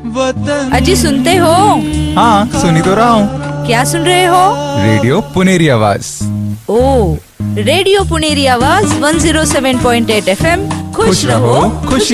अजी सुनते हो? हाँ सुनी तो रहा हूँ। क्या सुन रहे हो? रेडियो पुनेरी आवाज। ओ, रेडियो पुनेरी आवाज 107.8 FM। खुश रहो, खुश